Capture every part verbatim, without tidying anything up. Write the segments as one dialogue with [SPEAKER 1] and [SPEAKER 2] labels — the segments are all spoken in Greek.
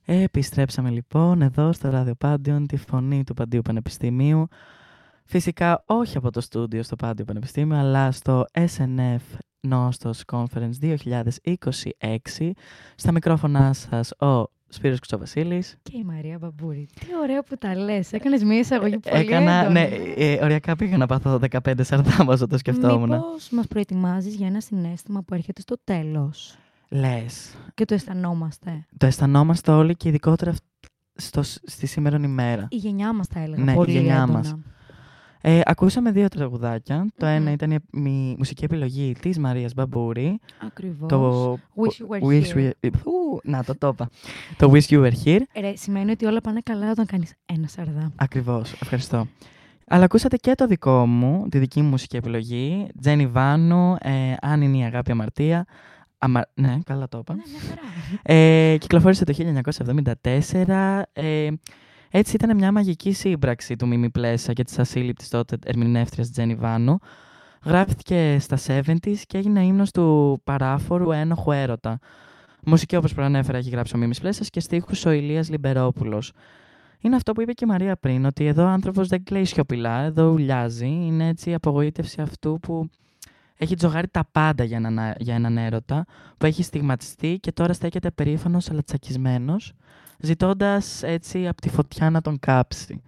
[SPEAKER 1] Επιστρέψαμε λοιπόν εδώ στο Ράδιο Πάντιον, τη φωνή του Παντίου Πανεπιστημίου. Φυσικά όχι από το στούντιο στο Πάντιο Πανεπιστήμιο, αλλά στο ες εν εφ Νόστος Conference δύο χιλιάδες είκοσι έξι. Στα μικρόφωνα σας ο Σπύρος Κουτσοβασίλης.
[SPEAKER 2] Και η Μαρία Μπαμπούρη. Τι ωραία που τα λες. Έκανες μια εισαγωγή πολύ
[SPEAKER 1] Έκανα,
[SPEAKER 2] έντονη.
[SPEAKER 1] ναι, ε, οριακά πήγα να πάθω δεκαπέντε σαράντα όσο το σκεφτόμουν.
[SPEAKER 2] Μήπως μας προετοιμάζεις για ένα συναίσθημα που έρχεται στο τέλος.
[SPEAKER 1] Λες.
[SPEAKER 2] Και το αισθανόμαστε.
[SPEAKER 1] Το αισθανόμαστε όλοι και ειδικότερα στο, στη σήμερον ημέρα.
[SPEAKER 2] Η γενιά μας θα έλεγα.
[SPEAKER 1] Ναι,
[SPEAKER 2] πολύ
[SPEAKER 1] η γενιά
[SPEAKER 2] έντονα.
[SPEAKER 1] μας. Ε, ακούσαμε δύο τραγουδάκια. Το
[SPEAKER 2] Mm-hmm.
[SPEAKER 1] ένα ήταν η, η μουσική επιλογή της Μαρίας Μπαμπούρη.
[SPEAKER 2] Ακριβώς.
[SPEAKER 1] Το
[SPEAKER 2] Wish You Were
[SPEAKER 1] Wish
[SPEAKER 2] Here.
[SPEAKER 1] We... Ου, να, το το είπα. Το Wish You Were Here.
[SPEAKER 2] Ρε, σημαίνει ότι όλα πάνε καλά όταν κάνεις ένα σαρδά.
[SPEAKER 1] Ακριβώς, ευχαριστώ. Αλλά ακούσατε και το δικό μου, τη δική μου μουσική επιλογή. Τζένι Βάνου, ε, Αν είναι η αγάπη αμαρτία. Αμα... Ναι, καλά το είπα.
[SPEAKER 2] Ναι, μια χαρά.
[SPEAKER 1] Ε, κυκλοφόρησε το χίλια εννιακόσια εβδομήντα τέσσερα. Ε, έτσι ήταν μια μαγική σύμπραξη του Μίμη Πλέσα και της ασύλληπτης τότε ερμηνεύτριας Τζένι Βάνου. Γράφτηκε στα εβδομήντα και έγινε ύμνος του παράφορου ένοχου έρωτα. Μουσική, όπως προανέφερα, έχει γράψει ο Μίμης Πλέσας και στίχους ο Ηλίας Λιμπερόπουλος. Είναι αυτό που είπε και η Μαρία πριν, ότι εδώ ο άνθρωπος δεν κλαίει σιωπηλά, εδώ ουλιάζει. Είναι έτσι η απογοήτευση αυτού που έχει τζογάρει τα πάντα για έναν, για έναν έρωτα, που έχει στιγματιστεί και τώρα στέκεται περήφανος αλλά τσακισμένος, ζητώντας έτσι από τη φωτιά να τον κάψει.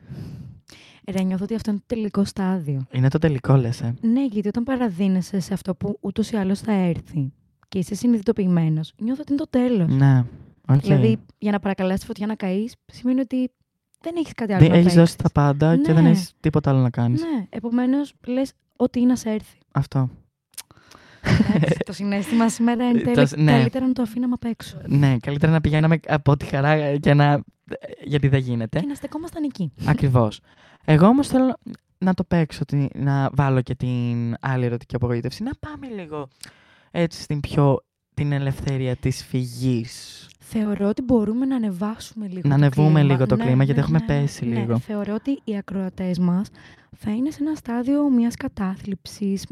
[SPEAKER 2] Ρε, νιώθω ότι αυτό είναι το τελικό στάδιο.
[SPEAKER 1] Είναι το τελικό, λες, ε.
[SPEAKER 2] Ναι, γιατί όταν παραδίνεσαι σε αυτό που ούτως ή άλλως θα έρθει και είσαι συνειδητοποιημένος, νιώθω ότι είναι το τέλος.
[SPEAKER 1] Ναι, okay.
[SPEAKER 2] Δηλαδή, για να παρακαλέσεις τη φωτιά να καείς, σημαίνει ότι δεν έχεις κάτι άλλο
[SPEAKER 1] δεν
[SPEAKER 2] να
[SPEAKER 1] έχεις
[SPEAKER 2] παίξεις.
[SPEAKER 1] δώσει τα πάντα
[SPEAKER 2] Ναι.
[SPEAKER 1] και δεν έχεις τίποτα άλλο να κάνεις.
[SPEAKER 2] Ναι, επομένως λες ό,τι είναι να σε έρθει.
[SPEAKER 1] Αυτό.
[SPEAKER 2] Εντάξει, το συναίσθημα σήμερα είναι τέλει...
[SPEAKER 1] Το- ναι.
[SPEAKER 2] καλύτερα να το αφήναμε απ' έξω.
[SPEAKER 1] Ναι, καλύτερα να πηγαίναμε από τη χαρά και να... γιατί δεν γίνεται.
[SPEAKER 2] Και να στεκόμασταν εκεί.
[SPEAKER 1] Ακριβώς. Εγώ όμως θέλω να το παίξω, τη- να βάλω και την άλλη ερωτική απογοήτευση. Να πάμε λίγο έτσι στην πιο... την ελευθερία της φυγής.
[SPEAKER 2] Θεωρώ ότι μπορούμε να ανεβάσουμε λίγο
[SPEAKER 1] Να
[SPEAKER 2] το
[SPEAKER 1] ανεβούμε
[SPEAKER 2] κλίμα.
[SPEAKER 1] λίγο το
[SPEAKER 2] Ναι,
[SPEAKER 1] κλίμα,
[SPEAKER 2] ναι,
[SPEAKER 1] γιατί έχουμε
[SPEAKER 2] ναι,
[SPEAKER 1] πέσει
[SPEAKER 2] ναι.
[SPEAKER 1] λίγο.
[SPEAKER 2] Θεωρώ ότι οι ακροατές μας θα είναι σε ένα στάδιο μιας κατάθλιψης,